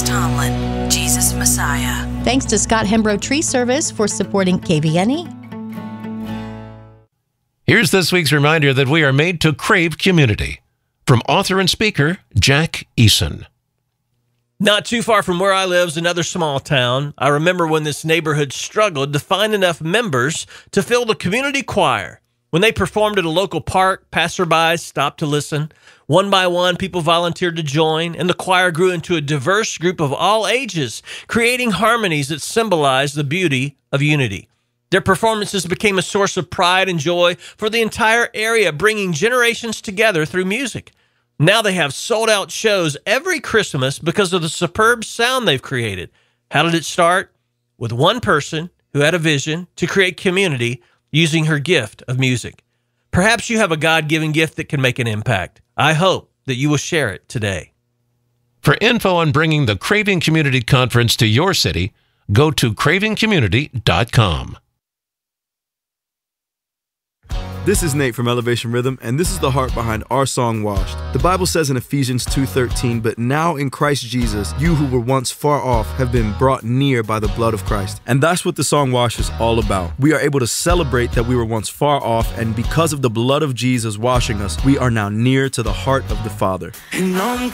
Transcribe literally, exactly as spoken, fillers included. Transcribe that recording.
Tomlin, Jesus Messiah. Thanks to Scott Hembrow Tree Service for supporting K V N E. Here's this week's reminder that we are made to crave community. From author and speaker, Jack Eason. Not too far from where I live is another small town. I remember when this neighborhood struggled to find enough members to fill the community choir. When they performed at a local park, passersby stopped to listen. One by one, people volunteered to join, and the choir grew into a diverse group of all ages, creating harmonies that symbolized the beauty of unity. Their performances became a source of pride and joy for the entire area, bringing generations together through music. Now they have sold-out shows every Christmas because of the superb sound they've created. How did it start? With one person who had a vision to create community using her gift of music. Perhaps you have a God-given gift that can make an impact. I hope that you will share it today. For info on bringing the Craving Community Conference to your city, go to craving community dot com. This is Nate from Elevation Rhythm, and this is the heart behind our song, Washed. The Bible says in Ephesians two thirteen, "But now in Christ Jesus, you who were once far off have been brought near by the blood of Christ." And that's what the song Wash is all about. We are able to celebrate that we were once far off, and because of the blood of Jesus washing us, we are now near to the heart of the Father. And I'm